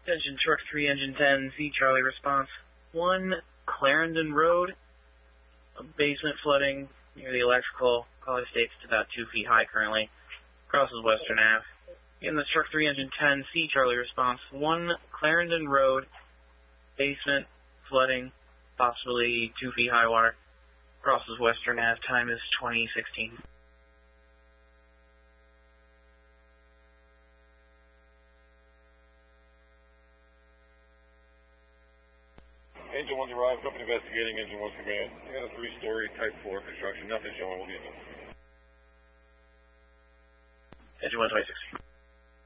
Attention, Truck 3, Engine 10, Z Charlie response. 1, Clarendon Road, a basement flooding near the electrical. Caller states it's about 2 feet high currently. Crosses Western Ave. In the Truck 3, Engine 10, C Charlie response. 1, Clarendon Road, basement flooding, possibly 2 feet high water. Crosses Western Ave. Time is 2016. Engine 1's arrived, company investigating, Engine 1's command. You got a 3-story Type 4 construction, nothing showing, we'll be in there. Engine 126.